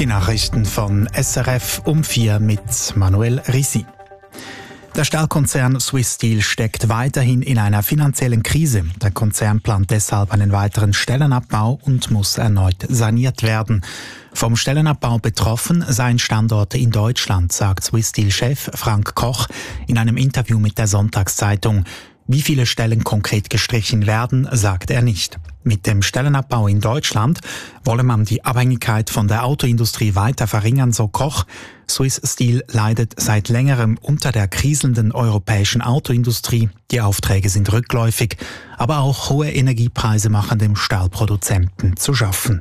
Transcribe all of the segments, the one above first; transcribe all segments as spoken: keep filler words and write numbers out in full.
Die Nachrichten von S R F um vier mit Manuel Risi. Der Stahlkonzern Swiss Steel steckt weiterhin in einer finanziellen Krise. Der Konzern plant deshalb einen weiteren Stellenabbau und muss erneut saniert werden. Vom Stellenabbau betroffen seien Standorte in Deutschland, sagt Swiss Steel-Chef Frank Koch in einem Interview mit der Sonntagszeitung. Wie viele Stellen konkret gestrichen werden, sagt er nicht. Mit dem Stellenabbau in Deutschland wolle man die Abhängigkeit von der Autoindustrie weiter verringern, so Koch. Swiss Steel leidet seit längerem unter der kriselnden europäischen Autoindustrie. Die Aufträge sind rückläufig, aber auch hohe Energiepreise machen dem Stahlproduzenten zu schaffen.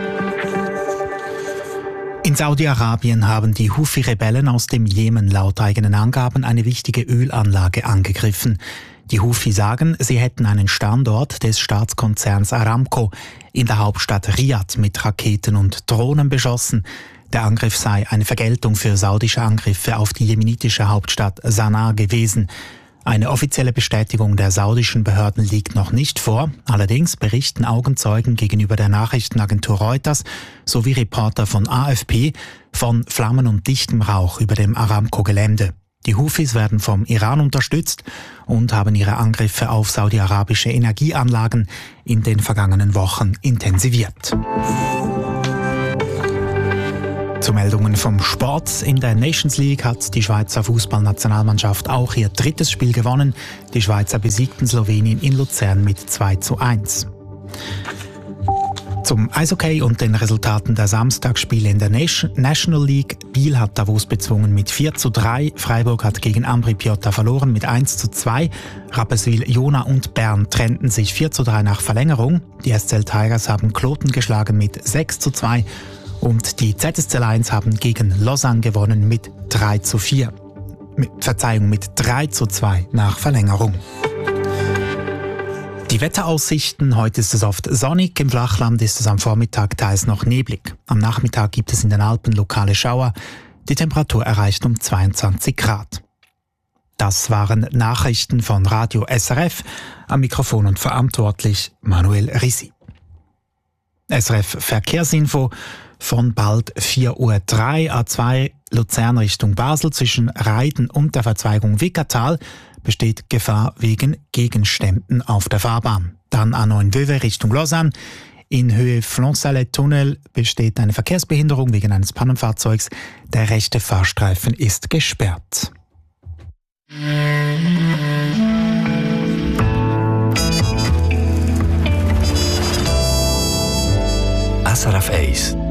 In Saudi-Arabien haben die Houthi-Rebellen aus dem Jemen laut eigenen Angaben eine wichtige Ölanlage angegriffen. Die Houthi sagen, sie hätten einen Standort des Staatskonzerns Aramco in der Hauptstadt Riad mit Raketen und Drohnen beschossen. Der Angriff sei eine Vergeltung für saudische Angriffe auf die jemenitische Hauptstadt Sanaa gewesen. Eine offizielle Bestätigung der saudischen Behörden liegt noch nicht vor. Allerdings berichten Augenzeugen gegenüber der Nachrichtenagentur Reuters sowie Reporter von A F P von Flammen und dichtem Rauch über dem Aramco-Gelände. Die Houthis werden vom Iran unterstützt und haben ihre Angriffe auf saudi-arabische Energieanlagen in den vergangenen Wochen intensiviert. Zu Meldungen vom Sport. In der Nations League hat die Schweizer Fußballnationalmannschaft auch ihr drittes Spiel gewonnen. Die Schweizer besiegten Slowenien in Luzern mit zwei zu eins. Zum Eishockey und den Resultaten der Samstagsspiele in der National League. Biel hat Davos bezwungen mit vier zu drei. Freiburg hat gegen Ambri Piotta verloren mit eins zu zwei. Rapperswil, Jona und Bern trennten sich vier zu drei nach Verlängerung. Die S C L Tigers haben Kloten geschlagen mit sechs zu zwei. Und die Z S C Lions haben gegen Lausanne gewonnen mit drei zu vier. Mit, Verzeihung, mit drei zu zwei nach Verlängerung. Die Wetteraussichten: Heute ist es oft sonnig, im Flachland ist es am Vormittag teils noch neblig. Am Nachmittag gibt es in den Alpen lokale Schauer. Die Temperatur erreicht um zweiundzwanzig Grad. Das waren Nachrichten von Radio S R F. Am Mikrofon und verantwortlich Manuel Risi. S R F Verkehrsinfo von bald vier Uhr drei, A zwei Luzern Richtung Basel zwischen Reiden und der Verzweigung Wickertal besteht Gefahr wegen Gegenständen auf der Fahrbahn. Dann A neun Wöwe Richtung Lausanne. In Höhe Flonsalet-Tunnel besteht eine Verkehrsbehinderung wegen eines Pannenfahrzeugs. Der rechte Fahrstreifen ist gesperrt. S R F eins